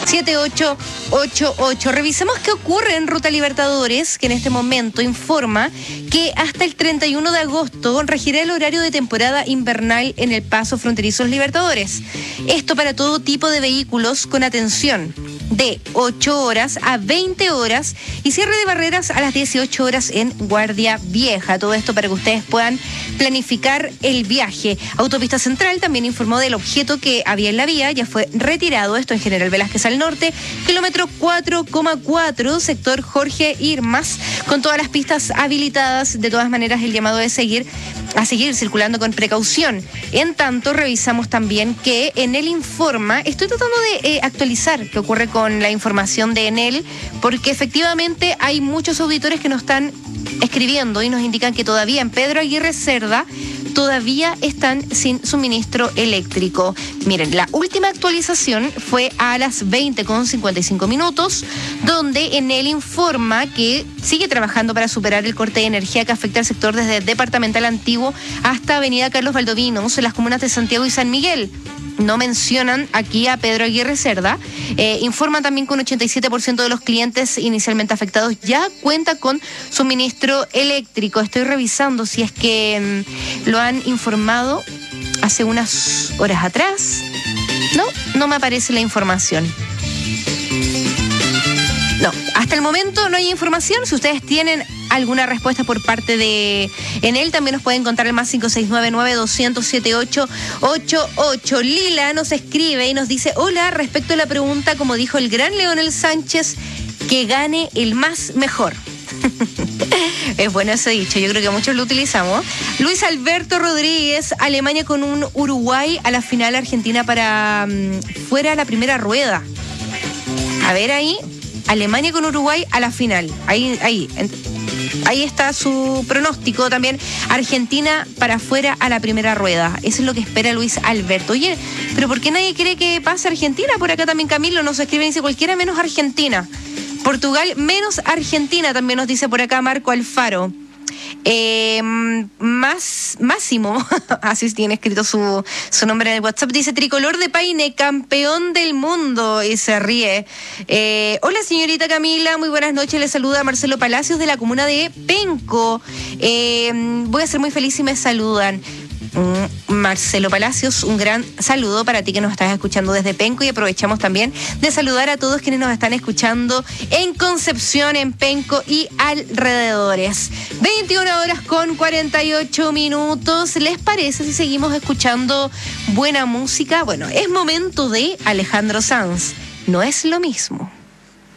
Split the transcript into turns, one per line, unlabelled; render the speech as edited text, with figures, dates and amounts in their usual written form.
7888. Revisemos qué ocurre en Ruta Libertadores, que en este momento informa que hasta el 31 de agosto regirá el horario de temporada invernal en el paso fronterizo Libertadores. Esto para todo tipo de vehículos con atención de 8 horas a 20 horas y cierre de barreras a las 18 horas en Guardia Vieja. Todo esto para que ustedes puedan planificar el viaje. Autopista Central también informó del objeto que había en la vía, ya fue retirado, esto en General Velázquez al norte, kilómetro 4,4, sector Jorge Irmas, con todas las pistas habilitadas. De todas maneras, el llamado es seguir circulando con precaución. En tanto, revisamos también que Enel informa, estoy tratando de actualizar qué ocurre con la información de Enel, porque efectivamente hay muchos auditores que nos están escribiendo y nos indican que todavía en Pedro Aguirre Cerda todavía están sin suministro eléctrico. Miren, la última actualización fue a las 20:55, donde Enel informa que sigue trabajando para superar el corte de energía que afecta al sector desde Departamental Antiguo hasta Avenida Carlos Valdovinos, en las comunas de Santiago y San Miguel. No mencionan aquí a Pedro Aguirre Cerda. Informan también que un 87% de los clientes inicialmente afectados ya cuenta con suministro eléctrico. Estoy revisando si es que lo han informado hace unas horas atrás. No me aparece la información. No, hasta el momento no hay información. Si ustedes tienen alguna respuesta por parte de Enel, también nos pueden contar el más 569-200-7888. Lila nos escribe y nos dice: hola, respecto a la pregunta, como dijo el gran Leonel Sánchez, que gane el más mejor. Es bueno ese dicho, yo creo que muchos lo utilizamos. Luis Alberto Rodríguez: Alemania con un Uruguay a la final, Argentina para fuera la primera rueda. A ver ahí, Alemania con Uruguay a la final. Ahí está su pronóstico también. Argentina para afuera a la primera rueda. Eso es lo que espera Luis Alberto. Oye, pero ¿por qué nadie cree que pase Argentina? Por acá también Camilo nos escribe y dice: cualquiera menos Argentina. Portugal menos Argentina, también nos dice por acá Marco Alfaro. Máximo, así tiene escrito su nombre en el WhatsApp, dice: Tricolor de Paine, campeón del mundo, y se ríe. Hola señorita Camila, muy buenas noches, le saluda Marcelo Palacios de la comuna de Penco. Voy a ser muy feliz si me saludan. Marcelo Palacios, un gran saludo para ti que nos estás escuchando desde Penco, y aprovechamos también de saludar a todos quienes nos están escuchando en Concepción, en Penco y alrededores. 21:48. ¿Les parece si seguimos escuchando buena música? Bueno, es momento de Alejandro Sanz. No es lo mismo.